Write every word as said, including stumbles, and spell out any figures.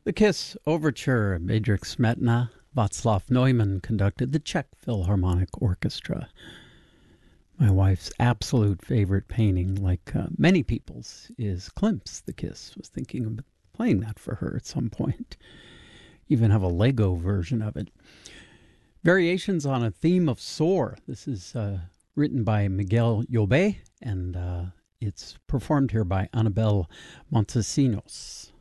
The Kiss Overture, Bedřich Smetana, Václav Neumann conducted the Czech Philharmonic Orchestra. My wife's absolute favorite painting, like uh, many people's, is Klimt's The Kiss. I was thinking of playing that for her at some point. Even have a Lego version of it. Variations on a Theme of Soar. This is uh, written by Miguel Llobet, and uh, it's performed here by Anabel Montesinos.